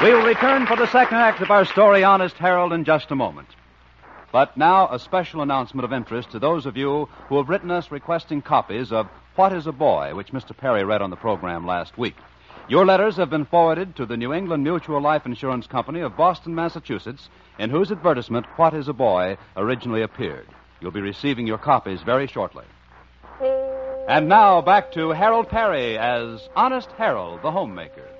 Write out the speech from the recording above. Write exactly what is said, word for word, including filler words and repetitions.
We will return for the second act of our story, Honest Harold, in just a moment. But now, a special announcement of interest to those of you who have written us requesting copies of What is a Boy, which Mister Perry read on the program last week. Your letters have been forwarded to the New England Mutual Life Insurance Company of Boston, Massachusetts, in whose advertisement What is a Boy originally appeared. You'll be receiving your copies very shortly. And now, back to Harold Perry as Honest Harold, the homemaker.